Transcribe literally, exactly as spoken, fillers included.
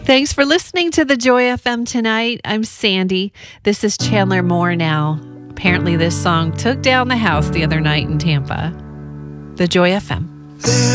Thanks for listening to the Joy F M tonight. I'm Sandy. This is Chandler Moore now. Apparently this song took down the house the other night in Tampa. The Joy F M.